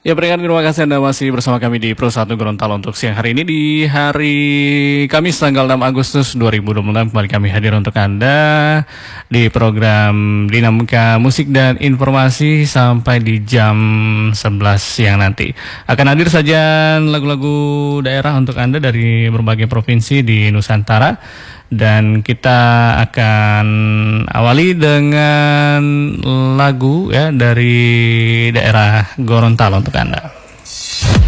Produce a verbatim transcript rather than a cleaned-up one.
Ya, berikan terima kasih Anda masih bersama kami di Pro satu Gorontalo untuk siang hari ini di hari Kamis tanggal enam Agustus dua ribu dua puluh enam. Kembali kami hadir untuk Anda di program Dinamika Musik dan Informasi sampai di jam sebelas siang nanti. Akan hadir saja lagu-lagu daerah untuk Anda dari berbagai provinsi di Nusantara. Dan kita akan awali dengan lagu ya dari daerah Gorontalo untuk Anda.